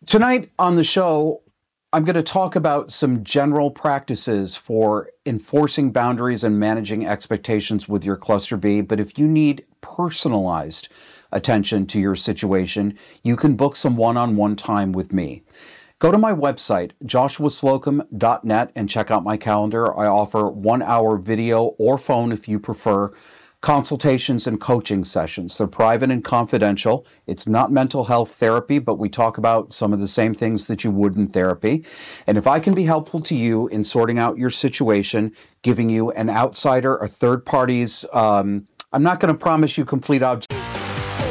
Tonight on the show, I'm going to talk about some general practices for enforcing boundaries and managing expectations with your cluster B. But if you need personalized attention to your situation, you can book some one-on-one time with me. Go to my website, joshuaslocum.net, and check out my calendar. I offer 1-hour video or phone, if you prefer, consultations and coaching sessions. They're private and confidential. It's not mental health therapy, but we talk about some of the same things that you would in therapy. And if I can be helpful to you in sorting out your situation, giving you an outsider, a third party's, I'm not going to promise you complete object.